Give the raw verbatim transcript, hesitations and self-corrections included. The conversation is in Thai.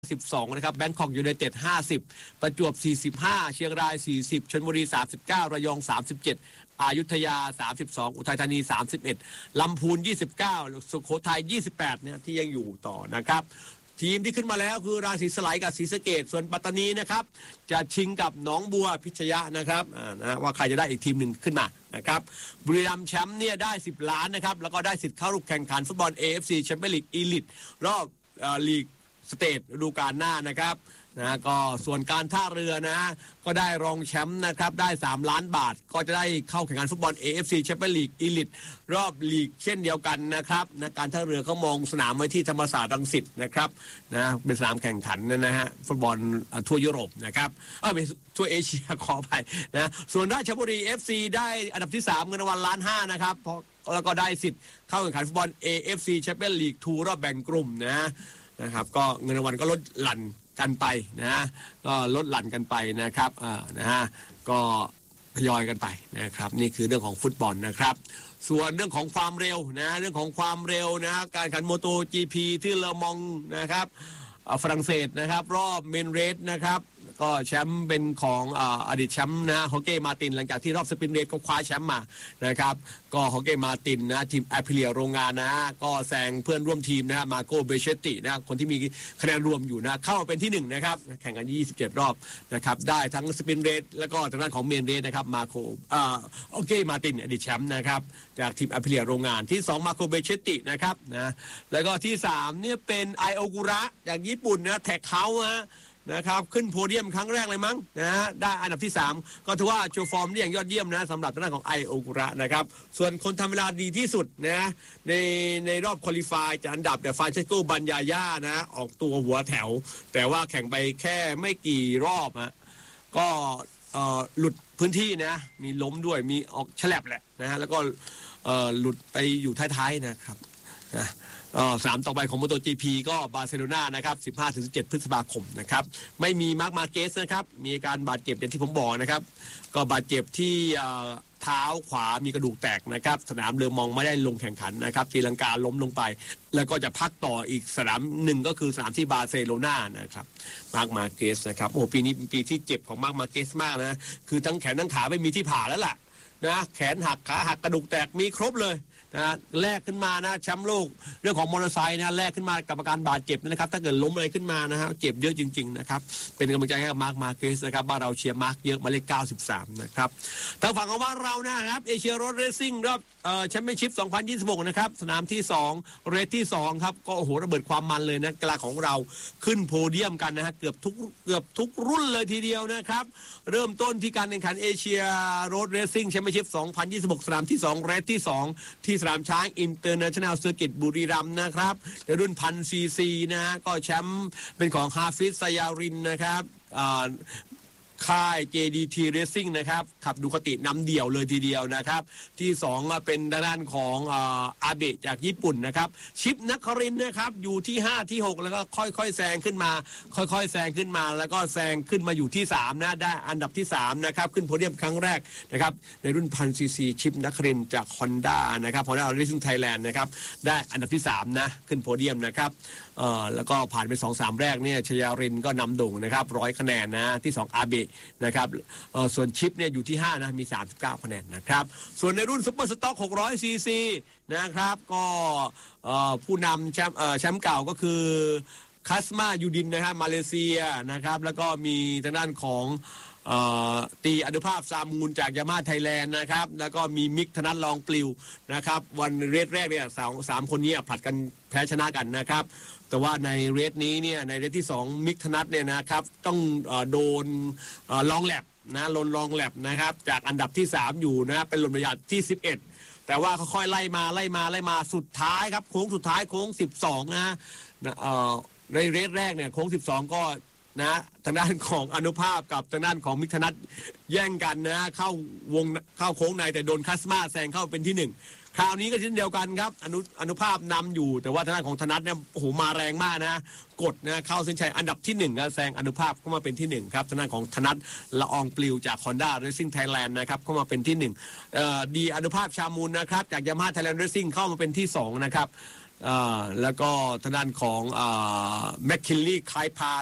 สิบสองนะครับแบงคอกยูไนเต็ดห้าสิบประจวบสี่สิบห้าเชียงรายสี่สิบชลบุรีสามสิบเก้าระยองสามสิบเจ็ดอยุธยาสามสิบสองอุทัยธานีสามสิบเอ็ดลำพูนยี่สิบเก้าสุโขทัยยี่สิบแปดเนี่ยที่ยังอยู่ต่อนะครับทีมที่ขึ้นมาแล้วคือราศีสไลกับศรีสะเกษส่วนปัตตานีนะครับจะชิงกับหนองบัวพิชยะนะครับนะว่าใครจะได้อีกทีมหนึ่งขึ้นมานะครับบุรีรัมย์แชมป์เนี่ยได้สิบล้านนะครับแล้วก็ได้สิทธิ์เข้าร่วมแข่งขันฟุตบอล เอ เอฟ ซี แชมเปี้ยนลีกอีลิทรอบลีกสเตทฤดูกาลหน้านะครับนะก็ส่วนการท่าเรือนะก็ได้รองแชมป์นะครับได้สามล้านบาทก็จะได้เข้าแข่งขันฟุตบอล เอ เอฟ ซี แชมเปี้ยนลีกอีลิทรอบลีกเช่นเดียวกันนะครับนะการท่าเรือเขามองสนามไว้ที่ธรรมศาสตร์รังสิตนะครับนะเป็นสนามแข่งขันนะฮะฟุตบอลทั่วยุโรปนะครับเออเป็นทั่วเอเชียขอไปนะส่วนราชบุรี เอฟ ซี ได้อันดับที่สามเงินรางวัลล้านห้านะครับเพราะแล้วก็ได้สิทธิ์เข้าแข่งขันฟุตบอล เอ เอฟ ซี แชมเปี้ยนลีกทูรอบแบ่งกลุ่มนะนะครับก็เงินรางวัลก็ลดหลั่นกันไปนะก็ลดหลั่นกันไปนะครับอ่านะฮะก็ทยอยกันไปนะครับนี่คือเรื่องของฟุตบอลนะครับส่วนเรื่องของความเร็วนะเรื่องของความเร็วนะการแข่งขันโมโต จี พี ที่เลอมองนะครับฝรั่งเศสนะครับรอบเมนเรสนะครับก็แชมป์เป็นของอดีตแชมป์นะฮอเก้มาตินหลังจากที่รอบสปรินต์เรสก็คว้าแชมป์มานะครับก็ฮอเก้มาตินนะทีมแอพิเลียโรงงานนะก็แซงเพื่อนร่วมทีมนะฮะมาโกเบเชตินะคนที่มีคะแนนรวมอยู่นะเข้ามาเป็นที่หนึ่งนะครับแข่งกันยี่สิบเจ็ดรอบนะครับได้ทั้งสปรินต์เรสแล้วก็ทางด้านของเมนเรสนะครับมาโกอ่าฮอเก้มาตินอดีตแชมป์นะครับจากทีมแอพิเลียโรงงานที่สองมาโกเบเชตินะครับนะแล้วก็ที่สามเนี่ยเป็นไอโอกุระจากญี่ปุ่นนะแท็กเฮาส์นะนะครับขึ้นโพเดียมครั้งแรกเลยมั้งนะฮะได้อันดับที่สามก็ถือว่าโชว์ฟอร์มได้อย่างยอดเยี่ยมนะสำหรับทางด้านของไอโอกุระนะครับส่วนคนทำเวลาดีที่สุดนะในในรอบควอลิฟายจะอันดับแต่ฟานเชสโกบัญญาย่านะออกตัวหัวแถวแต่ว่าแข่งไปแค่ไม่กี่รอบฮะก็หลุดพื้นที่นะมีล้มด้วยมีออกแฉลบแหละนะฮะแล้วก็หลุดไปอยู่ท้ายๆนะครับนะอ๋อสนามต่อไปของ โมโต จี พี ก็บาร์เซโลนานะครับ สิบห้าถึงสิบเจ็ด พฤษภาคมนะครับไม่มีมาร์คมาร์เกสนะครับมีการบาดเจ็บอย่างที่ผมบอกนะครับก็บาดเจ็บที่เท้าขวามีกระดูกแตกนะครับสนามเลอมองไม่ได้ลงแข่งขันนะครับตีลังกาล้มลงไปแล้วก็จะพักต่ออีกสนามหนึ่งก็คือสนามที่บาร์เซโลนานะครับมาร์คมาร์เกสนะครับโอ้ปีนี้เป็นปีที่เจ็บของมาร์คมาร์เกสมากนะคือทั้งแขนทั้งขาไม่มีที่ผ่าแล้วล่ะนะแขนหักขาหักกระดูกแตกมีครบเลยนะแลกขึ้นมานะแชมป์โลกเรื่องของมอเตอร์ไซค์นะแลกขึ้นมากับอาการบาดเจ็บนะครับถ้าเกิดล้มอะไรขึ้นมานะฮะเจ็บเยอะจริงๆนะครับเป็นกำลังใจให้กับมาร์คมาร์เกสนะครับบ้านเราเชียร์มาร์คเยอะมาเลขเก้าสิบสามนะครับทางฝั่งของบ้านเรานะครับเอเชียรถเรซซิ่งรอบแชมเปี้ยนชิพสองพันยี่สิบหกนะครับสนามที่สองเรสที่สองครับก็โอ้โหระเบิดความมันเลยนะกีฬาของเราขึ้นโพเดียมกันนะฮะเกือบทุกเกือบทุกรุ่นเลยทีเดียวนะครับเริ่มต้นที่การแข่งขันเอเชียรถเรซซิ่งแชมเปี้ยนชิพสองพันยี่สิบหกสนามที่สองเรสที่สองที่สนามช้างอินเตอร์เนชั่นแนลเซอร์กิตบุรีรัมย์นะครับในรุ่นพันซีซีนะฮะก็แชมป์เป็นของฮาฟิซ ซายารินนะครับค่าย เจ ดี ที Racing นะครับขับดูคตินำเดี่ยวเลยทีเดียวนะครับที่สองเป็นด้านของอาเบะจากญี่ปุ่นนะครับชิปนครินทร์นะครับอยู่ที่ห้าที่หกแล้วก็ค่อยๆแซงขึ้นมาค่อยๆแซงขึ้นมาแล้วก็แซงขึ้นมาอยู่ที่สามนะได้อันดับที่สามนะครับขึ้นโพเดียมครั้งแรกนะครับในรุ่นพันซีซีชิปนครินทร์จาก Honda นะครับ Honda Racing Thailand นะครับได้อันดับที่สามนะขึ้นโพเดียมนะครับเอ่อแล้วก็ผ่านไป สองสาม แรกเนี่ยชยารินก็นำโด่งนะครับร้อยคะแนนนะที่สองอาเบะนะครับเอ่อส่วนชิปเนี่ยอยู่ที่ห้านะมีสามสิบเก้าคะแนนนะครับส่วนในรุ่นซุปเปอร์สต็อกหกร้อยซีซีนะครับก็เอ่อผู้นำแชมป์เอ่อแชมป์เก่าก็คือคัสมายูดินนะครับมาเลเซียนะครับแล้วก็มีทางด้านของตีอนุภาพซามูลจากยามาไทยแลนด์นะครับแล้วก็มีมิกธนัทลองปลิวนะครับวันเรสแรกเนี่ยสามสามคนนี้ผลัดกันแพ้ชนะกันนะครับแต่ว่าในเรสนี้เนี่ยในเรสที่สองมิกธนัทเนี่ยนะครับต้องโดนลองแลบนะลนลองแลบนะครับจากอันดับที่สามอยู่นะเป็นหล่นประหยัดที่สิบเอ็ดแต่ว่าค่อยๆไล่มาไล่มาไล่มาสุดท้ายครับโค้งสุดท้ายโค้งสิบสองนะในเรสแรกเนี่ยโค้งสิบสองก็นะทางด้านของอนุภาพกับทางด้านของมิกธนัทแย่งกันนะเข้าวงเข้าโค้งในแต่โดนคัสมาแซงเข้าเป็นที่หนึ่งคราวนี้ก็เช่นเดียวกันครับอนุอนุภาพนำอยู่แต่ว่าทางด้านของธนัทเนี่ยโอ้โหมาแรงมากนะกดนะเข้าเส้นชัยอันดับที่หนึ่งแซงอนุภาพเข้ามาเป็นที่หนึ่งครับทางด้านของธนัทละอองปลิวจาก Honda Racing Thailand นะครับเข้ามาเป็นที่หนึ่งเอ่อดีอนุภาพชามูลนะครับจาก Yamaha Thailand Racing เข้ามาเป็นที่สองนะครับอ่าแล้วก็ทางด้านของอ่าแมคคินลีย์คลายพา